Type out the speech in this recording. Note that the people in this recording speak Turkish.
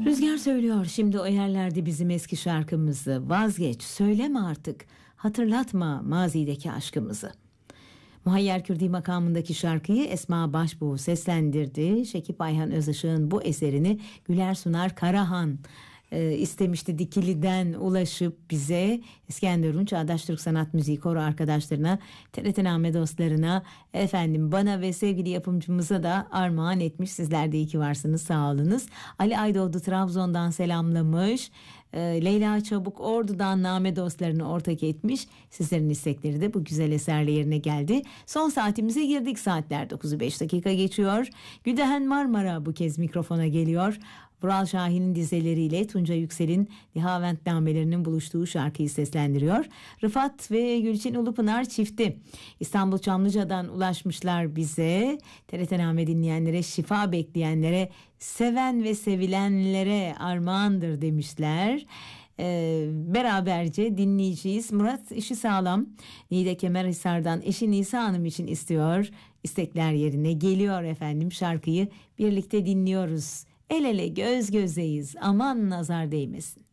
Rüzgar söylüyor şimdi o yerlerde bizim eski şarkımızı. Vazgeç, söyleme artık, hatırlatma mazideki aşkımızı. Muhayyer Kürdi makamındaki şarkıyı Esma Başbuğ seslendirdi. Şekip Ayhan Özışık'ın bu eserini Güler Sunar Karahan istemişti. Dikili'den ulaşıp bize, İskenderun Çağdaş Türk Sanat Müziği Koro arkadaşlarına, TRT-Name dostlarına, efendim bana ve sevgili yapımcımıza da armağan etmiş. Sizler de iyi ki varsınız, sağ olunuz. Ali Aydoğdu Trabzon'dan selamlamış. Leyla Çabuk Ordu'dan Name dostlarını ortak etmiş. Sizlerin istekleri de bu güzel eserle yerine geldi. Son saatimize girdik. Saatler 9'u 5 dakika geçiyor. Güldehen Marmara bu kez mikrofona geliyor. Vural Şahin'in dizeleriyle Tunca Yüksel'in Nihavent namelerinin buluştuğu şarkıyı seslendiriyor. Rıfat ve Gülçin Ulupınar çifti İstanbul Çamlıca'dan ulaşmışlar bize. TRT-Name dinleyenlere, şifa bekleyenlere, seven ve sevilenlere armağandır demişler. Beraberce dinleyeceğiz. Murat işi sağlam Niğde Kemerhisar'dan eşi Nisa Hanım için istiyor. İstekler yerine geliyor efendim, şarkıyı birlikte dinliyoruz. El ele göz gözeyiz, aman nazar değmesin.